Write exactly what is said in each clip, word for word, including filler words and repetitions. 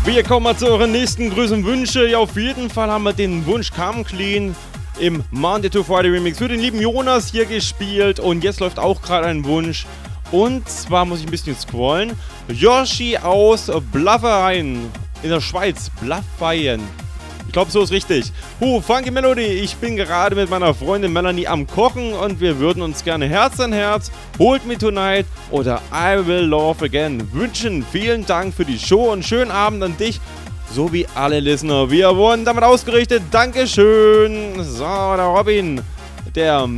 Wir kommen mal zu euren nächsten Grüßen und Wünsche. Ja, auf jeden Fall haben wir den Wunsch Come Clean im Monday to Friday Remix für den lieben Jonas hier gespielt. Und jetzt läuft auch gerade ein Wunsch. Und zwar muss ich ein bisschen scrollen. Yoshi aus Blaffereien in der Schweiz. Blaffereien. Ich glaube, so ist richtig. Huh, Funky Melody. Ich bin gerade mit meiner Freundin Melanie am Kochen und wir würden uns gerne Herz an Herz, Hold Me Tonight oder I Will Love Again wünschen. Vielen Dank für die Show und schönen Abend an dich sowie alle Listener. Wir wurden damit ausgerichtet. Dankeschön. So, der Robin, der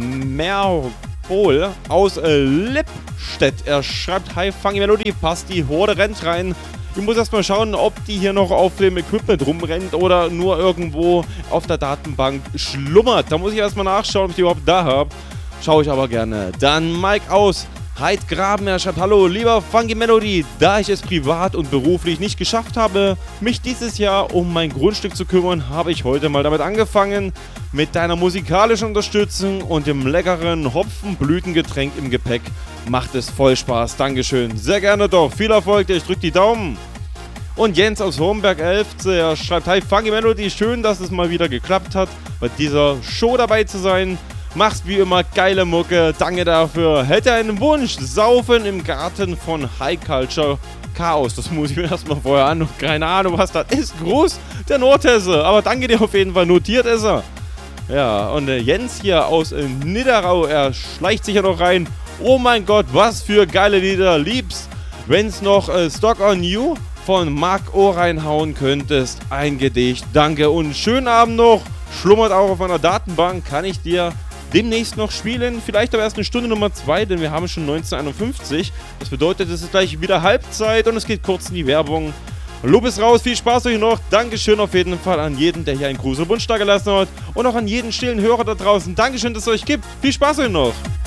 Merpol aus äh, Lippstedt. Er schreibt, hi Funky Melody, passt die Horde, rennt rein. Ich muss erstmal schauen, ob die hier noch auf dem Equipment rumrennt oder nur irgendwo auf der Datenbank schlummert. Da muss ich erstmal nachschauen, ob ich die überhaupt da habe. Schaue ich aber gerne. Dann Mike aus Heidgraben, er schreibt, hallo, lieber Funky Melody. Da ich es privat und beruflich nicht geschafft habe, mich dieses Jahr um mein Grundstück zu kümmern, habe ich heute mal damit angefangen. Mit deiner musikalischen Unterstützung und dem leckeren Hopfenblütengetränk im Gepäck macht es voll Spaß. Dankeschön. Sehr gerne doch. Viel Erfolg. Ich drücke die Daumen. Und Jens aus Homberg elf, er schreibt, hi Funky Melody, schön, dass es mal wieder geklappt hat, bei dieser Show dabei zu sein. Machst wie immer geile Mucke, danke dafür. Hätte einen Wunsch, saufen im Garten von High Culture Chaos. Das muss ich mir erstmal vorher an. Keine Ahnung, was das ist. Groß, der Nordhesse. Aber danke dir auf jeden Fall, notiert ist er. Ja, und äh, Jens hier aus äh, Niederau, er schleicht sich ja noch rein. Oh mein Gott, was für geile Lieder. Liebst, wenn's noch äh, Stock on You von Mark O reinhauen könntest. Ein Gedicht. Danke und schönen Abend noch. Schlummert auch auf meiner Datenbank. Kann ich dir demnächst noch spielen. Vielleicht aber erst in Stunde Nummer zwei, denn wir haben schon neunzehnhunderteinundfünfzig. Das bedeutet, es ist gleich wieder Halbzeit und es geht kurz in die Werbung. Lob ist raus, viel Spaß euch noch. Dankeschön auf jeden Fall an jeden, der hier einen Gruß und Wunsch da gelassen hat. Und auch an jeden stillen Hörer da draußen. Dankeschön, dass es euch gibt. Viel Spaß euch noch.